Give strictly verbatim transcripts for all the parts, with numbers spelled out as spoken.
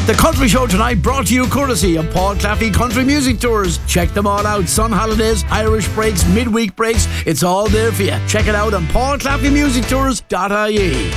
The Country Show tonight brought to you courtesy of Paul Claffey Country Music Tours. Check them all out. Sun holidays, Irish breaks, midweek breaks. It's all there for you. Check it out on paul claffey music tours dot I E.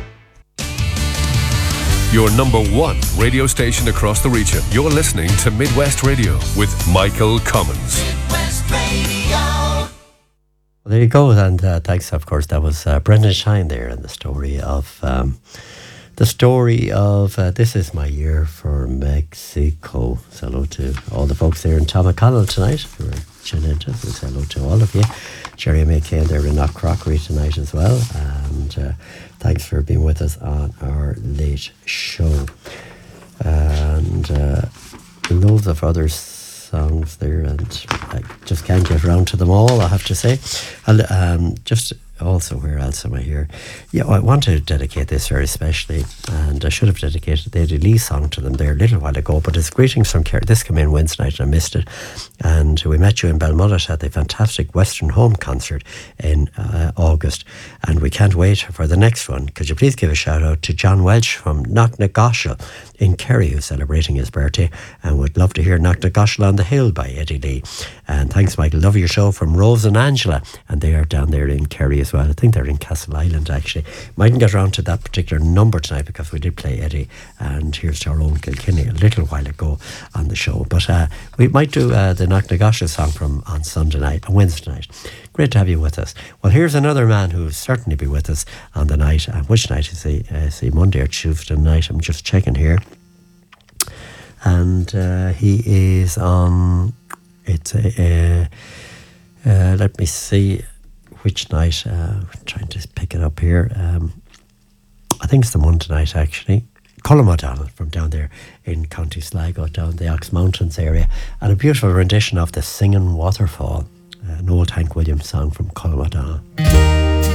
Your number one radio station across the region. You're listening to Midwest Radio with Michael Cummins. Midwest Radio. Well, there you go. And uh, thanks, of course, that was uh, Brendan Shine there, and the story of... Um, The story of uh, This Is My Year for Mexico. So hello to all the folks there in Tomaconnell tonight who are tuning in. So hello to all of you. Jerry May Kane there in Knock Crockery tonight as well. And uh, thanks for being with us on our late show. And uh, loads of other songs there, and I just can't get around to them all, I have to say. I'll, um, just... Also, where else am I here? Yeah, I want to dedicate this very especially, and I should have dedicated the Eddie Lee song to them there a little while ago, but it's greetings from Kerry. This came in Wednesday night and I missed it. And we met you in Belmullet at the fantastic Western Home concert in uh, August, and we can't wait for the next one. Could you please give a shout out to John Welch from Knocknagoshel in Kerry, who's celebrating his birthday, and would love to hear Knocknagoshel on the Hill by Eddie Lee. And thanks, Michael. Love your show from Rose and Angela, and they are down there in Kerry as well. I think they're in Castle Island, actually. Mightn't get around to that particular number tonight because we did play Eddie and Here's to Our Own Kilkenny a little while ago on the show. But uh, we might do uh, the Knocknagoshel song from on Sunday night, on Wednesday night. Great to have you with us. Well, here's another man who will certainly be with us on the night. Uh, which night is he? Uh, is he Monday or Tuesday night? I'm just checking here. And uh, he is on... It's a... Uh, uh, let me see... Which night? Uh, I'm trying to pick it up here. Um, I think it's the Monday night, actually. Colm O'Donnell from down there in County Sligo, down the Ox Mountains area. And a beautiful rendition of The Singing Waterfall, an old Hank Williams song from Colm O'Donnell.